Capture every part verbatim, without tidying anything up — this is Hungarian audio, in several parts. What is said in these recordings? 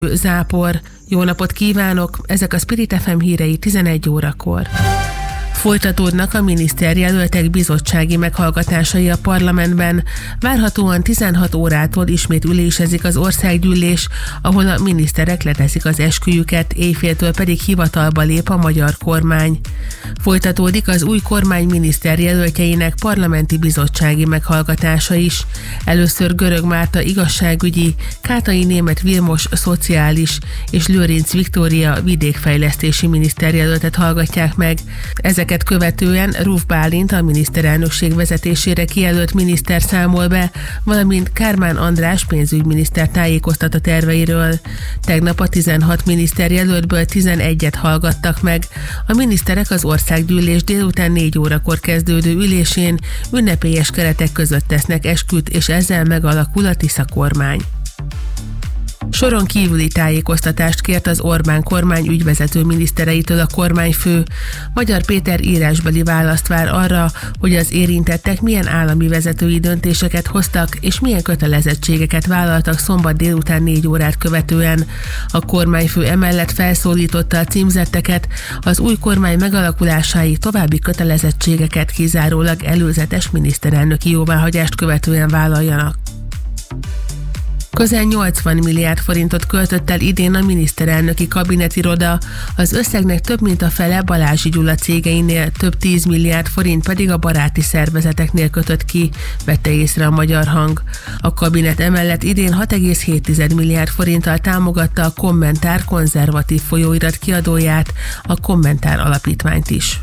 Zápor. Jó napot kívánok! Ezek a Spirit ef em hírei tizenegy órakor. Folytatódnak a miniszterjelöltek bizottsági meghallgatásai a parlamentben. Várhatóan tizenhat órától ismét ülésezik az országgyűlés, ahol a miniszterek leteszik az esküjüket, éjféltől pedig hivatalba lép a magyar kormány. Folytatódik az új kormány miniszterjelöltjeinek parlamenti bizottsági meghallgatása is. Először Görög Márta igazságügyi, Kátai Németh Vilmos szociális és Lőrinc Viktória vidékfejlesztési miniszterjelöltet hallgatják meg. Ezek követően Ruf Bálint, a miniszterelnökség vezetésére kijelölt miniszter számol be, valamint Kármán András pénzügyminiszter tájékoztat a terveiről. Tegnap a tizenhat miniszterjelöltből tizenegyet hallgattak meg. A miniszterek az országgyűlés délután négy órakor kezdődő ülésén ünnepélyes keretek között tesznek esküt, és ezzel megalakul a Tisza kormány. Soron kívüli tájékoztatást kért az Orbán kormány ügyvezető minisztereitől a kormányfő. Magyar Péter írásbeli választ vár arra, hogy az érintettek milyen állami vezetői döntéseket hoztak, és milyen kötelezettségeket vállaltak szombat délután négy órát követően. A kormányfő emellett felszólította a címzetteket, az új kormány megalakulásáig további kötelezettségeket kizárólag előzetes miniszterelnöki jóváhagyást követően vállaljanak. Közel nyolcvan milliárd forintot költött el idén a miniszterelnöki kabinetiroda, az összegnek több mint a fele Balázsi Gyula cégeinél, több tíz milliárd forint pedig a baráti szervezeteknél kötött ki, vette észre a Magyar Hang. A kabinet emellett idén hat egész hét milliárd forinttal támogatta a Kommentár konzervatív folyóirat kiadóját, a Kommentár alapítványt is.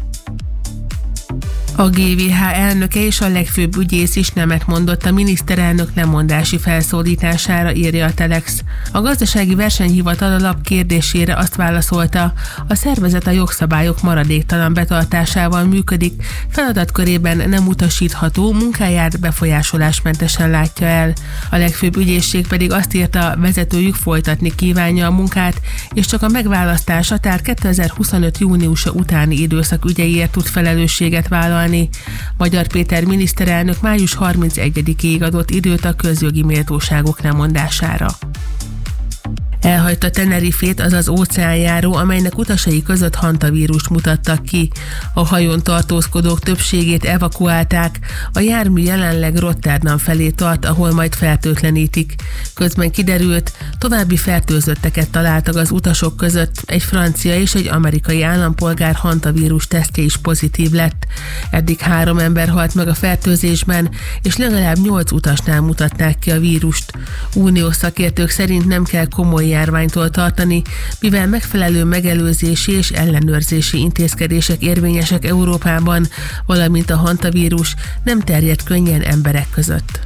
A gé vé há elnöke és a legfőbb ügyész is nemet mondott a miniszterelnök lemondási felszólítására, írja a Telex. A gazdasági versenyhivatal alap kérdésére azt válaszolta, a szervezet a jogszabályok maradéktalan betartásával működik, feladatkörében nem utasítható, munkáját befolyásolásmentesen látja el. A legfőbb ügyészség pedig azt írta, vezetőjük folytatni kívánja a munkát, és csak a megválasztása, tehát kétezer-huszonöt júniusa utáni időszak ügyeiért tud felelősséget vállalni. Magyar Péter miniszterelnök május harmincegyedikéig adott időt a közjogi méltóságok lemondására. Elhagyta Tenerifét az az óceánjáró, amelynek utasai között hantavírust mutattak ki. A hajón tartózkodók többségét evakuálták, a jármű jelenleg Rotterdam felé tart, ahol majd fertőtlenítik. Közben kiderült, további fertőzötteket találtak az utasok között, egy francia és egy amerikai állampolgár hantavírus tesztje is pozitív lett. Eddig három ember halt meg a fertőzésben, és legalább nyolc utasnál mutatták ki a vírust. Uniós szakértők szerint nem kell komoly járványtól tartani, mivel megfelelő megelőzési és ellenőrzési intézkedések érvényesek Európában, valamint a hantavírus nem terjed könnyen emberek között.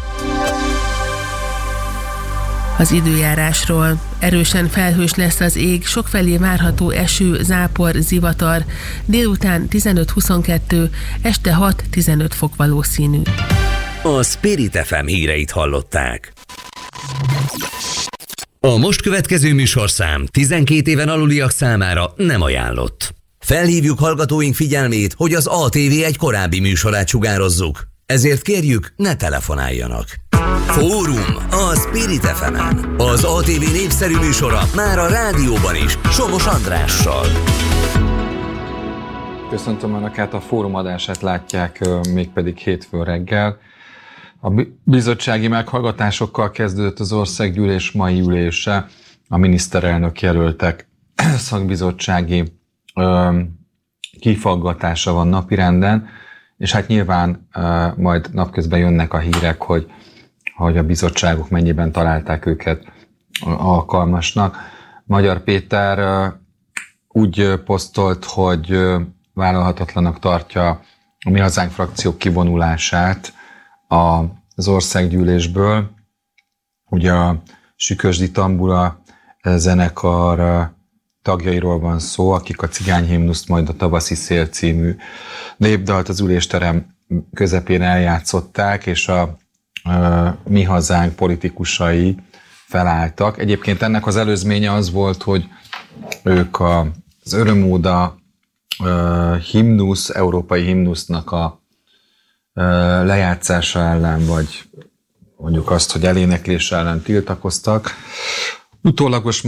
Az időjárásról. Erősen felhős lesz az ég, sokfelé várható eső, zápor, zivatar, délután tizenöt-huszonkettő, este hat-tizenöt fok valószínű. A Spirit ef em híreit hallották. A most következő műsorszám tizenkét éven aluliak számára nem ajánlott. Felhívjuk hallgatóink figyelmét, hogy az á té vé egy korábbi műsorát sugározzuk. Ezért kérjük, ne telefonáljanak. Fórum a Spirit ef emen. Az á té vé népszerű műsora már a rádióban is, Somos Andrással. Köszöntöm Önöket, a Fórum adását látják mégpedig hétfő reggel. A bizottsági meghallgatásokkal kezdődött az országgyűlés mai ülése, a miniszterelnök jelöltek szakbizottsági ö, kifaggatása van napirenden, és hát nyilván ö, majd napközben jönnek a hírek, hogy, hogy a bizottságok mennyiben találták őket alkalmasnak. Magyar Péter ö, úgy posztolt, hogy ö, vállalhatatlanak tartja a Mi Hazánk frakció kivonulását az országgyűlésből. Ugye a Sükösdi Tambura zenekar tagjairól van szó, akik a cigányhimnuszt, majd a Tavaszi szél című népdalt az ülésterem közepén eljátszották, és a, a Mi Hazánk politikusai felálltak. Egyébként ennek az előzménye az volt, hogy ők a, az örömóda uh, himnusz, európai himnusznak a lejátszása ellen, vagy mondjuk azt, hogy eléneklés ellen tiltakoztak. Utólagos